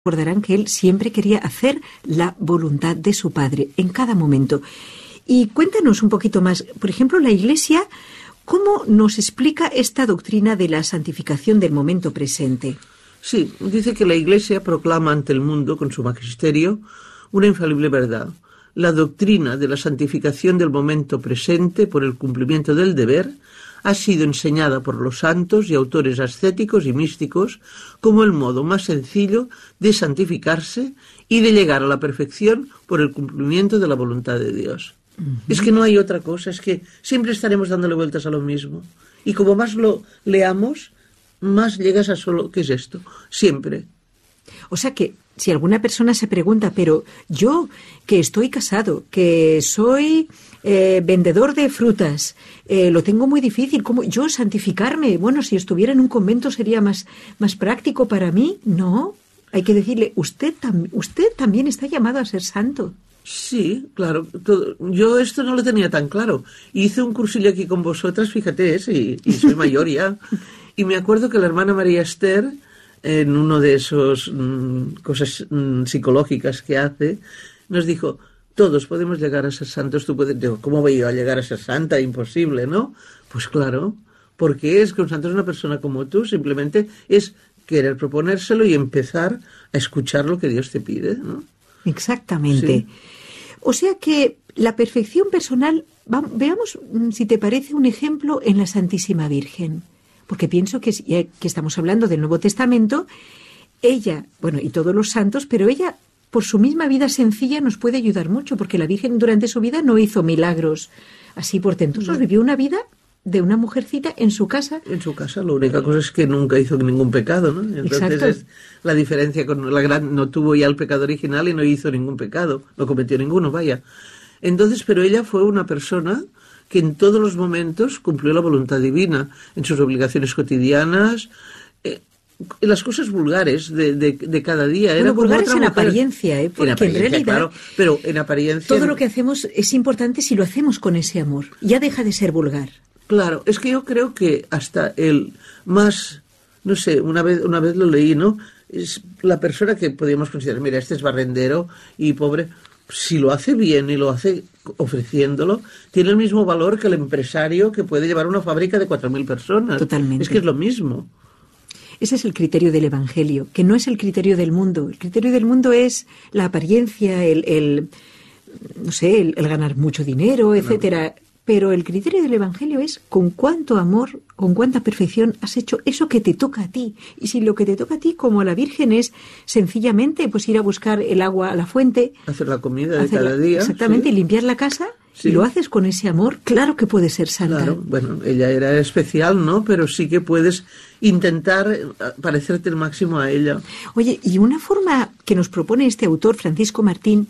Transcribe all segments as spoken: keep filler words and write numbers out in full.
recordarán que él siempre quería hacer la voluntad de su Padre en cada momento. Y cuéntanos un poquito más, por ejemplo, la Iglesia, ¿cómo nos explica esta doctrina de la santificación del momento presente? Sí, dice que la Iglesia proclama ante el mundo, con su magisterio, una infalible verdad. La doctrina de la santificación del momento presente por el cumplimiento del deber ha sido enseñada por los santos y autores ascéticos y místicos como el modo más sencillo de santificarse y de llegar a la perfección por el cumplimiento de la voluntad de Dios. Uh-huh. Es que no hay otra cosa, es que siempre estaremos dándole vueltas a lo mismo. Y como más lo leamos, más llegas a solo, ¿qué es esto? Siempre. O sea que si alguna persona se pregunta, pero yo que estoy casado, que soy eh, vendedor de frutas, eh, lo tengo muy difícil, ¿cómo yo santificarme? Bueno, si estuviera en un convento sería más, más práctico para mí. No, hay que decirle, usted, tam- usted también está llamado a ser santo. Sí, claro. Todo, yo esto no lo tenía tan claro. Hice un cursillo aquí con vosotras, fíjate, sí, y soy mayor ya. Y me acuerdo que la hermana María Esther, en uno de esos mmm, cosas mmm, psicológicas que hace, nos dijo, todos podemos llegar a ser santos. Tú puedes, digo, ¿cómo voy yo a llegar a ser santa? Imposible, ¿no? Pues claro, porque es que un santo es una persona como tú, simplemente es querer proponérselo y empezar a escuchar lo que Dios te pide, ¿no? Exactamente. Sí. O sea que la perfección personal, va, veamos si te parece un ejemplo en la Santísima Virgen. Porque pienso que, ya que estamos hablando del Nuevo Testamento, ella, bueno, y todos los santos, pero ella, por su misma vida sencilla, nos puede ayudar mucho, porque la Virgen durante su vida no hizo milagros así portentosos, no. Vivió una vida de una mujercita en su casa. En su casa, la única cosa es que nunca hizo ningún pecado, ¿no? Entonces Exacto. Es la diferencia con la gran, no tuvo ya el pecado original y no hizo ningún pecado, no cometió ninguno, vaya. Entonces, pero ella fue una persona que en todos los momentos cumplió la voluntad divina, en sus obligaciones cotidianas, eh, en las cosas vulgares de, de, de cada día. Bueno, Era vulgares como otra en mujer. apariencia, ¿eh? Porque en, apariencia, en realidad, claro, pero en apariencia... todo lo que hacemos es importante si lo hacemos con ese amor. Ya deja de ser vulgar. Claro, es que yo creo que hasta el más, no sé, una vez, una vez lo leí, ¿no? Es la persona que podríamos considerar, mira, este es barrendero y pobre... Si lo hace bien y lo hace ofreciéndolo, tiene el mismo valor que el empresario que puede llevar una fábrica de cuatro mil personas. Totalmente. Es que es lo mismo. Ese es el criterio del Evangelio, que no es el criterio del mundo. El criterio del mundo es la apariencia, el, el no sé, el, el ganar mucho dinero, etcétera. No. Pero el criterio del Evangelio es con cuánto amor, con cuánta perfección has hecho eso que te toca a ti. Y si lo que te toca a ti, como a la Virgen, es sencillamente pues ir a buscar el agua a la fuente. Hacer la comida de cada día. Exactamente, ¿sí? Y limpiar la casa. Sí. Y lo haces con ese amor, claro que puedes ser santa. Claro, bueno, ella era especial, ¿no? Pero sí que puedes intentar parecerte el máximo a ella. Oye, y una forma que nos propone este autor, Francisco Martín,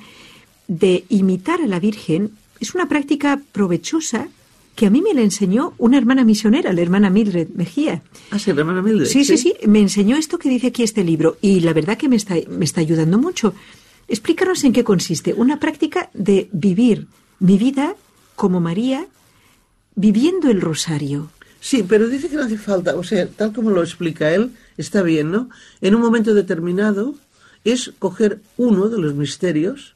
de imitar a la Virgen... Es una práctica provechosa que a mí me la enseñó una hermana misionera, la hermana Mildred Mejía. Ah, sí, la hermana Mildred. Sí, sí, sí, sí, me enseñó esto que dice aquí este libro y la verdad que me está, me está ayudando mucho. Explícanos en qué consiste. Una práctica de vivir mi vida como María, viviendo el rosario. Sí, pero dice que no hace falta, o sea, tal como lo explica él, está bien, ¿no? En un momento determinado es coger uno de los misterios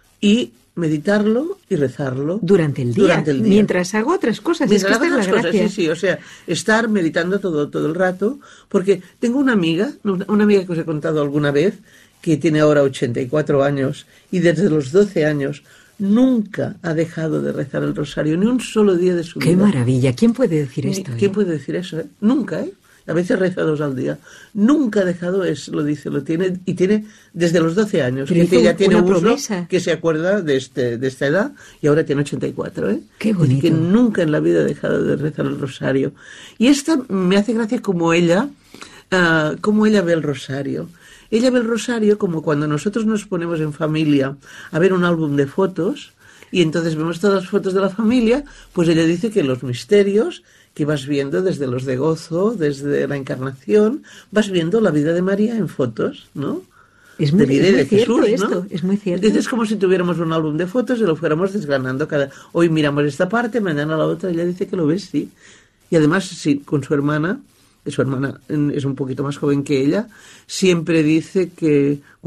y meditarlo y rezarlo. Durante el día. Durante el día. Mientras hago otras cosas. Mientras es que hago esta otras es la cosas, gracia. sí, sí. O sea, estar meditando todo, todo el rato. Porque tengo una amiga, una amiga que os he contado alguna vez, que tiene ahora ochenta y cuatro años y desde los doce años nunca ha dejado de rezar el rosario, ni un solo día de su ¡Qué vida. ¡Qué maravilla! ¿Quién puede decir esto? ¿Quién eh? puede decir eso? Eh? Nunca, ¿eh? A veces reza dos al día. Nunca ha dejado eso, lo dice, lo tiene, y tiene desde los doce años. Pero que ya tiene una uso, promesa. que se acuerda de, este, de esta edad, y ahora tiene ochenta y cuatro, ¿eh? ¡Qué bonito! Que nunca en la vida ha dejado de rezar el rosario. Y esta me hace gracia como ella, uh, como ella ve el rosario. Ella ve el rosario como cuando nosotros nos ponemos en familia a ver un álbum de fotos, y entonces vemos todas las fotos de la familia, pues ella dice que los misterios que vas viendo desde los de gozo, desde la encarnación, vas viendo la vida de María en fotos, ¿no? Es muy, de vida es muy de cierto Jesús, esto, ¿no? es muy cierto. Dices como si tuviéramos un álbum de fotos y lo fuéramos desgranando cada... Hoy miramos esta parte, mañana la otra, ella dice que lo ves, sí. Y además, sí, con su hermana, su hermana es un poquito más joven que ella, siempre dice que